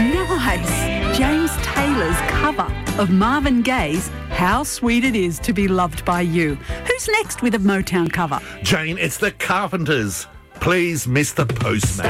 Nice. James Taylor's cover of Marvin Gaye's How Sweet It Is to Be Loved by You. Who's next with a Motown cover? Jane, it's the Carpenters. Please, Mr. Postman.